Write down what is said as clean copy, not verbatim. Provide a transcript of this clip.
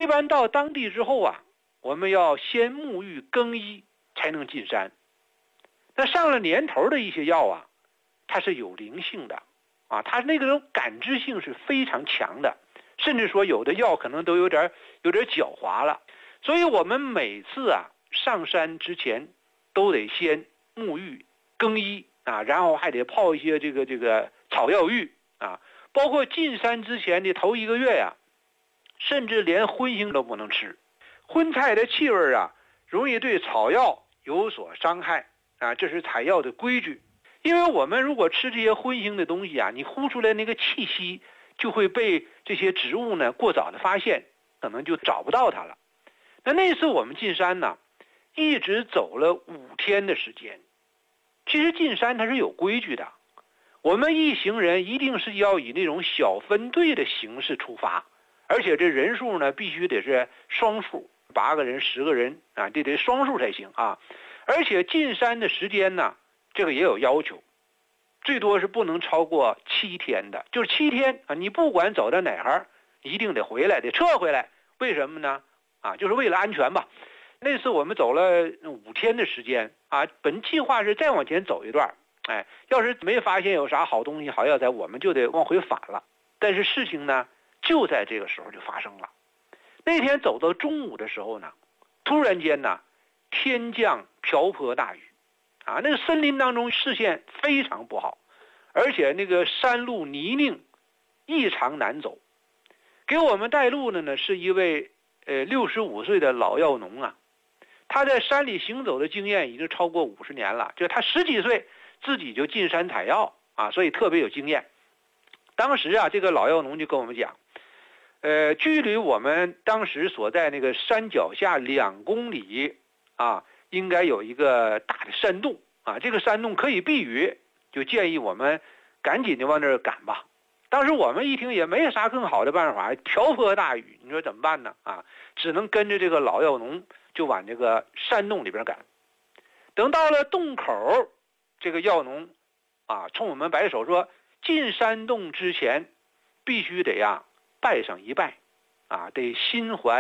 般到当地之后啊，我们要先沐浴更衣才能进山。那上了年头的一些药啊，它是有灵性的啊，它那种感知性是非常强的，甚至说有的药可能都有点狡猾了。所以我们每次啊上山之前都得先沐浴更衣啊，然后还得泡一些这个草药浴啊，包括进山之前的头1个月呀，甚至连荤腥都不能吃。荤菜的气味啊，容易对草药有所伤害啊，这是采药的规矩。因为我们如果吃这些荤腥的东西啊，你呼出来那个气息就会被这些植物呢过早的发现，可能就找不到它了。那次我们进山呢，一直走了5天的时间。其实进山它是有规矩的，我们一行人一定是要以那种小分队的形式出发，而且这人数呢必须得是双数，8个人、10个人啊，这得双数才行啊。而且进山的时间呢，这个也有要求，最多是不能超过7天的，就是7天啊，你不管走到哪儿，一定得回来，得撤回来。为什么呢？啊，就是为了安全吧。那次我们走了5天的时间啊，本计划是再往前走一段，哎，要是没发现有啥好东西好药材，我们就得往回返了。但是事情呢，就在这个时候就发生了。那天走到中午的时候呢，突然间呢，天降瓢泼大雨啊，那个森林当中视线非常不好，而且那个山路泥泞异常难走。给我们带路的呢是一位65岁的老药农啊，他在山里行走的经验已经超过50年了，就他10几岁自己就进山采药啊，所以特别有经验。当时啊，这个老药农就跟我们讲，距离我们当时所在那个山脚下2公里啊，应该有一个大的山洞啊，这个山洞可以避雨，就建议我们赶紧就往那儿赶吧。当时我们一听也没有啥更好的办法，瓢泼大雨，你说怎么办呢？啊，只能跟着这个老药农就往这个山洞里边赶。等到了洞口，这个药农啊冲我们摆手说，进山洞之前必须得拜上一拜啊，得心怀